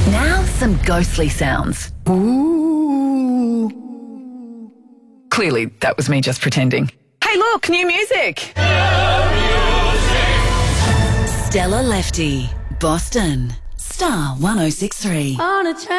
Now some ghostly sounds. Ooh. Clearly, that was me just pretending. Hey, look, new music. Stella Lefty, Boston, Star 106.3.